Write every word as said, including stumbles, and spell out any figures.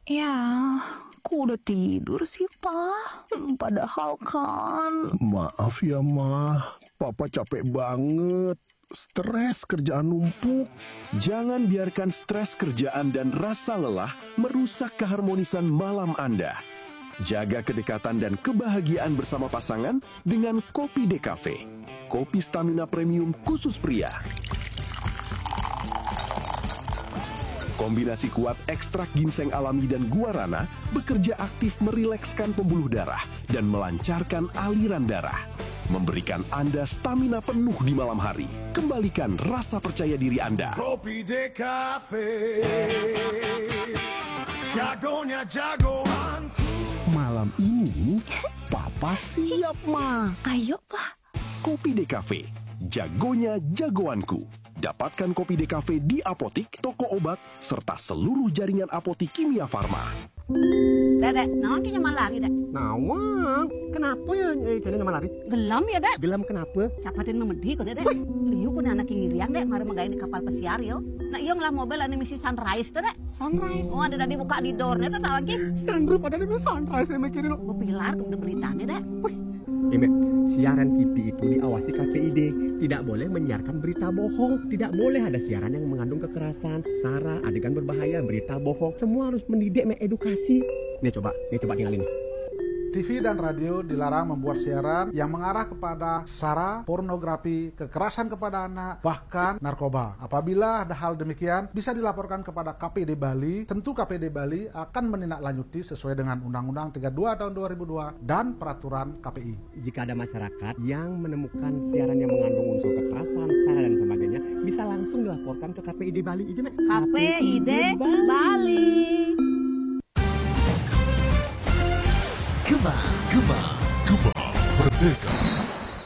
Ya, aku udah tidur sih, Pak. Padahal kan... Maaf ya, Ma. Papa capek banget. Stres kerjaan numpuk. Jangan biarkan stres kerjaan dan rasa lelah merusak keharmonisan malam Anda. Jaga kedekatan dan kebahagiaan bersama pasangan dengan Kopi Decafe. Kopi stamina premium khusus pria. Kombinasi kuat ekstrak ginseng alami dan guarana bekerja aktif merilekskan pembuluh darah dan melancarkan aliran darah. Memberikan Anda stamina penuh di malam hari. Kembalikan rasa percaya diri Anda. Kopi Decafe, jagonya jagoanku. Malam ini, Papa siap, Ma. Ayo, Pak. Kopi Decafe, jagonya jagoanku. Dapatkan Kopi Decafe di apotik, toko obat, serta seluruh jaringan apotik Kimia Farma. Dek, dek, nawang ki nyaman lari, dek. Nawang, kenapa ya eh, kalian nyaman lari? Gelam ya, dek. Gelam kenapa? Capatin memedi kok, dek. Liu ku anak yang ngirian, dek. Mari menggain di kapal pesiar, yo. Nah, iyo ngelah mobil ane misi Sunrise, tuh, dek. Sunrise? Oh, ada tadi buka di doornya, tuh, nawang ki. Sunroof ada di Sunrise, saya mikirin. Gue pilar, udah beritanya, dek. Wih, Ime, siaran T V itu diawasi K P I D. Tidak boleh menyiarkan berita bohong. Tidak boleh ada siaran yang mengandung kekerasan, sara, adegan berbahaya, berita bohong. Semua harus mendidik, mengedukasi. Nih coba, nih coba tinggalin. T V dan radio dilarang membuat siaran yang mengarah kepada sara, pornografi, kekerasan kepada anak, bahkan narkoba. Apabila ada hal demikian, bisa dilaporkan kepada K P D Bali. Tentu K P D Bali akan menindaklanjuti sesuai dengan Undang-Undang tiga puluh dua tahun dua ribu dua dan Peraturan K P I. Jika ada masyarakat yang menemukan siaran yang mengandung unsur kekerasan, sara dan sebagainya, bisa langsung dilaporkan ke K P I D Bali. Izin, K P I D Bali. Gema, Gema, Gema Merdeka.